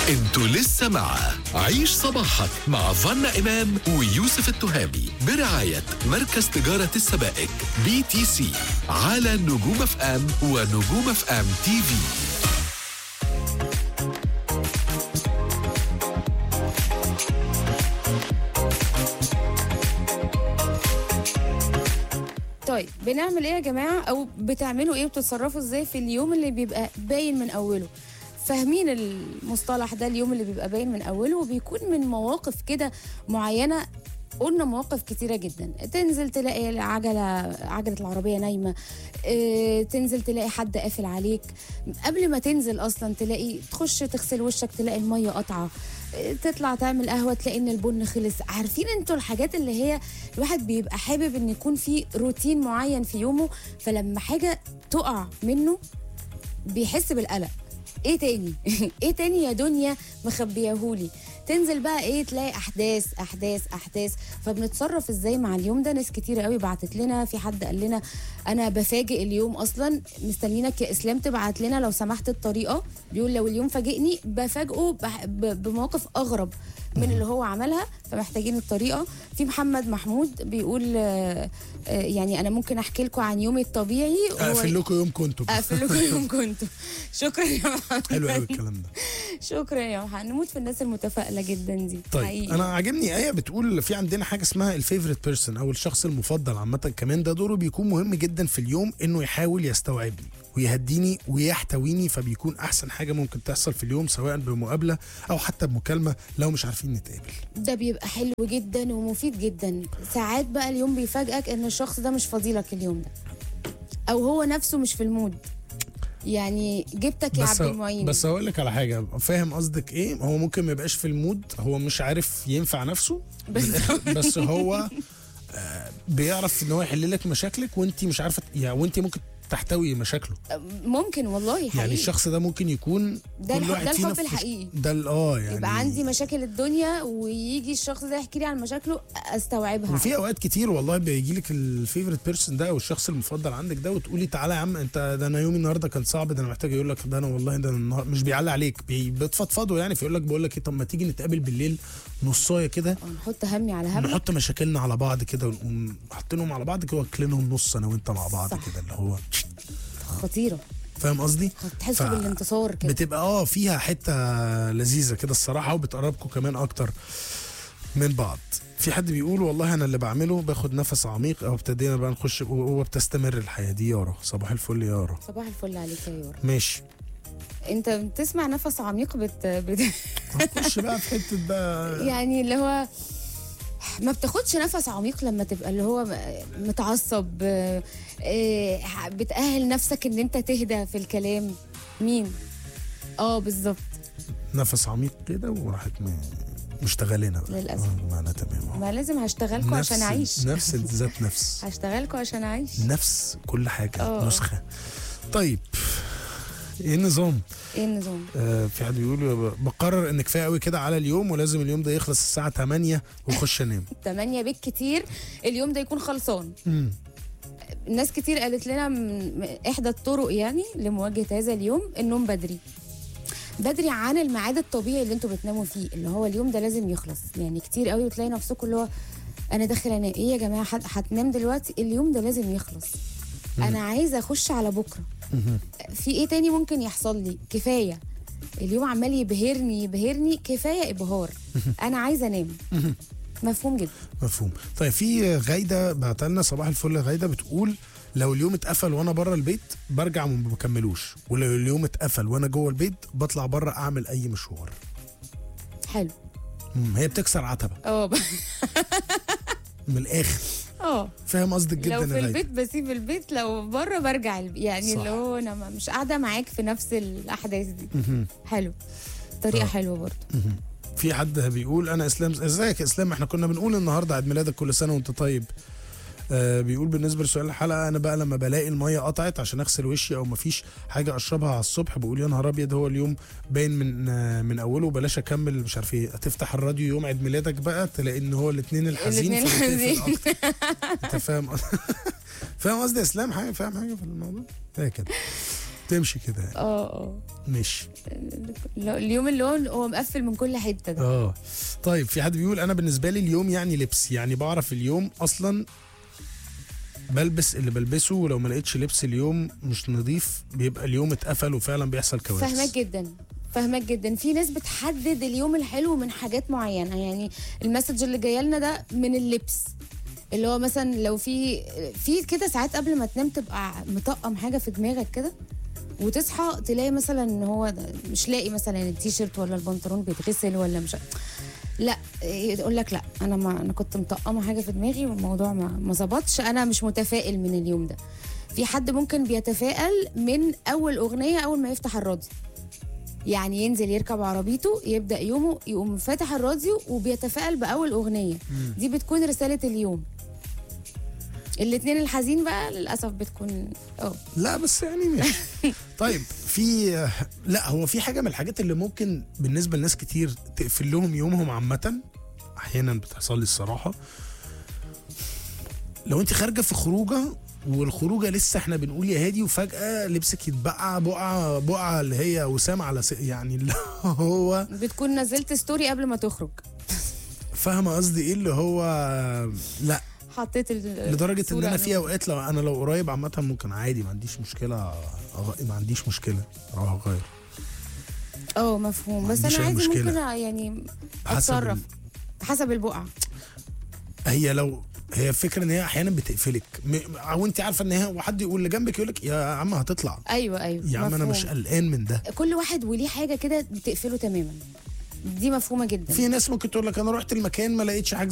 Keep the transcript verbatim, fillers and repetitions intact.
انتوا لسه مع عيش صباحك مع فانا إمام ويوسف التهامي برعاية مركز تجارة السبائك بي تي سي على نجوم اف ام ونجوم اف ام تي في. طيب بنعمل ايه يا جماعه، او بتعملوا ايه وبتتصرفوا ازاي في اليوم اللي بيبقى باين من اوله؟ فاهمين المصطلح ده، اليوم اللي بيبقى باين من اوله وبيكون من مواقف كده معينه. قلنا مواقف كتيرة جدا، تنزل تلاقي العجلة عجلة العربية نايمة، اه تنزل تلاقي حد قافل عليك، قبل ما تنزل أصلا تلاقي تخش تغسل وشك تلاقي المية قطعة، اه تطلع تعمل قهوة تلاقي إن البن خلص. عارفين انتوا الحاجات اللي هي الواحد بيبقى حابب إن يكون في روتين معين في يومه، فلما حاجة تقع منه بيحس بالقلق. ايه تاني ايه تاني يا دنيا مخبيهولي؟ تنزل بقى ايه تلاقي احداث احداث احداث. فبنتصرف ازاي مع اليوم ده؟ ناس كتير قوي بعتت لنا. في حد قال لنا انا بفاجئ اليوم اصلا، مستنيينك يا اسلام تبعت لنا لو سمحت الطريقه. بيقول لو اليوم فاجئني بفاجئه بمواقف اغرب من اللي هو عملها، فمحتاجين الطريقه. في محمد محمود بيقول آه آه يعني انا ممكن احكي لكم عن يومي الطبيعي. اقفل لكم يوم كنتم اقفل لكم يوم كنتم. شكرا يا محمد. حلو قوي الكلام ده. شكرا يا محمد، نموت في الناس المتفائله جدا دي. طيب حقيقي. انا عاجبني ايه بتقول في عندنا حاجه اسمها الفيفوريت بيرسون او الشخص المفضل. عامه كمان ده دوره بيكون مهم جدا في اليوم، انه يحاول يستوعبني ويهديني ويحتويني، فبيكون احسن حاجه ممكن تحصل في اليوم، سواء بمقابله او حتى بمكالمه لو مش عارفين نتقابل. ده بيبقى حلو جدا ومفيد جدا. ساعات بقى اليوم بيفاجئك ان الشخص ده مش فاضيلك اليوم ده، او هو نفسه مش في المود. يعني جبتك يا عبد المعين. بس هقول لك على حاجه، فاهم قصدك ايه؟ هو ممكن ما يبقاش في المود، هو مش عارف ينفع نفسه بس, بس هو آه بيعرف ان هو يحل لك مشاكلك وانت مش عارفه، يعني وانت ممكن تحتوي مشاكله. ممكن والله حقيقي. يعني الشخص ده ممكن يكون ده كل واحد ده فينا الحب الحقيقي. ده اه يعني يبقى عندي مشاكل الدنيا ويجي الشخص ده يحكي لي عن مشاكله استوعبها. وفي اوقات كتير والله بيجي لك الفيفوريت بيرسون ده او الشخص المفضل عندك ده، وتقولي تعالى يا عم انت، ده انا يومي النهارده كان صعب، ده انا محتاج. يقول لك ده انا والله ده أنا مش بيعلق عليك، بتفضفضوا يعني. فيقول لك بقول لك ايه، طب ما تيجي نتقابل بالليل نصايه كده، نحط همي على همك، نحط مشاكلنا على بعض كده ونقوم حاطينهم على بعض كده واكلينهم نص انا وانت مع بعض كده، اللي هو خطيره. فاهم قصدي؟ تحس بالانتصار كده، بتبقى اه فيها حته لذيذه كده الصراحه، وبتقربكم كمان اكتر من بعض. في حد بيقول والله انا اللي بعمله باخد نفس عميق، او ابتدينا بقى نخش وبتستمر الحياه دي. يارا صباح الفل يا يارا. صباح الفل عليك يا يارا. ماشي. انت بتسمع نفس عميق بت, بت... هنخش بقى في حته بقى يعني اللي هو ما بتاخدش نفس عميق لما تبقى اللي هو متعصب، بتأهل نفسك ان انت تهدى في الكلام. مين؟ اه بالظبط. نفس عميق كده وراحت مشتغلينا بقى. للاسف. ما انا تمام. ما لازم هشتغلكوا عشان اعيش. نفس ذات نفس. هشتغلكوا عشان اعيش. نفس كل حاجه. أوه. نسخه. طيب ايه النظام؟ ايه النظام؟ آه في حد بيقول بقرر ان كفايه قوي كده على اليوم، ولازم اليوم ده يخلص الساعه تمانية واخش انام. تمانية بالكتير اليوم ده يكون خلصان. امم ناس كتير قالت لنا من احدى الطرق يعني لمواجهه هذا اليوم النوم بدري بدري عن الميعاد الطبيعي اللي انتوا بتناموا فيه، اللي هو اليوم ده لازم يخلص. يعني كتير قوي بتلاقي نفسكم اللي هو انا داخل انام. ايه يا جماعه هتنام دلوقتي؟ اليوم ده لازم يخلص. انا عايزه اخش على بكره. في ايه تاني ممكن يحصل لي؟ كفايه اليوم عمال يبهرني يبهرني، كفايه ابهار. انا عايزه انام. مفهوم جدا. مفهوم. طيب في غايده بعتلنا صباح الفل. غايده بتقول لو اليوم اتقفل وانا بره البيت برجع وما بكملوش، ولو اليوم اتقفل وانا جوه البيت بطلع بره اعمل اي مشوار. حلو. امم هي بتكسر عتبه. اه من الاخر. اه فاهم قصدك جدا. لو في البيت بسيب البيت، لو بره برجع البيت. يعني اللي هو انا مش قاعده معاك في نفس الاحداث دي. حلو. طريقه آه. حلوه برضه. في حد بيقول انا اسلام. ازيك يا اسلام؟ احنا كنا بنقول النهارده عيد ميلادك، كل سنه وانت طيب. آه بيقول بالنسبه لسؤال الحلقه، انا بقى لما بلاقي الميه قطعت عشان اغسل وشي او مفيش حاجه اشربها على الصبح، بقول يا نهار ابيض، هو اليوم باين من آه من اوله، بلاش اكمل مش عارف ايه. هتفتح الراديو يوم عيد ميلادك بقى تلاقي ان هو الاثنين الحزين. انت فاهم؟ فاهم قصدي يا اسلام؟ حاجه فاهم حاجه في الموضوع؟ هي كده. تمشي كده يعني. اه اه ماشي. اليوم اللي هو هو مقفل من كل حته ده. اه طيب في حد بيقول انا بالنسبه لي اليوم يعني لبس، يعني بعرف اليوم اصلا بلبس اللي بلبسه، ولو ما لقيتش لبس اليوم مش نظيف بيبقى اليوم اتقفل وفعلا بيحصل كوارث. فاهمك جدا فاهمك جدا. في ناس بتحدد اليوم الحلو من حاجات معينه، يعني المسج اللي جايه لنا ده من اللبس، اللي هو مثلا لو في في كده ساعات قبل ما تنام تبقى مطقم حاجه في دماغك كده، وتصحى تلاقي مثلا ان هو ده مش لاقي مثلا التيشيرت ولا البنطلون بيتغسل ولا مش، لا يقول لك لا انا ما انا كنت مطقمه حاجه في دماغي والموضوع ما ما ظبطش، انا مش متفائل من اليوم ده. في حد ممكن بيتفائل من اول اغنيه اول ما يفتح الراديو، يعني ينزل يركب عربيته يبدا يومه يقوم فاتح الراديو وبيتفائل باول اغنيه. دي بتكون رساله اليوم. الاثنين الحزين بقى للاسف بتكون اه لا بس يعني ماشي. طيب في لا هو في حاجه من الحاجات اللي ممكن بالنسبه لناس كتير تقفل لهم يومهم عامه، احيانا بتحصل لي الصراحه. لو انت خارجه في خروجه والخروجه لسه احنا بنقول يا هادي، وفجاه لبسك يتبقع بقعه بقعه اللي هي وسام على س... يعني اللي هو بتكون نزلت ستوري قبل ما تخرج. فاهمه قصدي ايه اللي هو لا حطيت لدرجه ان انا في اوقات لو انا لو قريب عامه ممكن عادي ما عنديش مشكله أغ... ما عنديش مشكله اروح اغير. اه مفهوم، بس انا عادي ممكن يعني اتصرف حسب البقعه. هي لو هي فكرة ان هي احيانا بتقفلك م... او انت عارفه ان هي وحد يقول اللي جنبك يقول لك يا عم هتطلع. ايوه ايوه يا عم انا مش قلقان من ده. كل واحد وليه حاجه كده بتقفله تماما، دي مفهومه جدا. في ناس ممكن تقول لك انا رحت المكان ما لقيتش حاجه